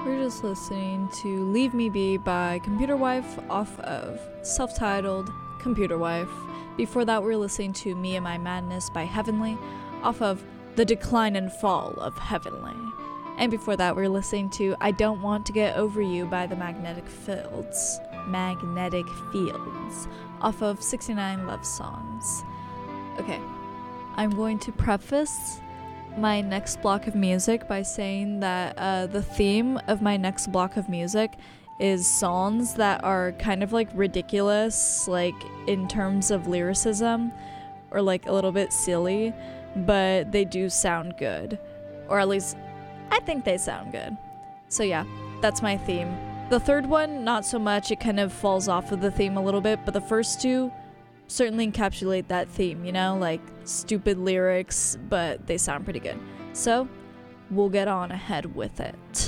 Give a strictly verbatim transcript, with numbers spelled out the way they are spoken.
We're just listening to Leave Me Be by Computer Wife off of self-titled Computer Wife. Before that, we were listening to Me and My Madness by Heavenly off of The Decline and Fall of Heavenly. And before that, we were listening to I Don't Want to Get Over You by The Magnetic Fields. Magnetic Fields off of sixty-nine Love Songs. Okay, I'm going to preface my next block of music by saying that uh, the theme of my next block of music is songs that are kind of like ridiculous, like in terms of lyricism, or like a little bit silly, but they do sound good, or at least I think they sound good. So yeah, that's my theme. The third one, not so much. It kind of falls off of the theme a little bit, but the first two certainly encapsulate that theme, you know, like stupid lyrics, but they sound pretty good. So we'll get on ahead with it.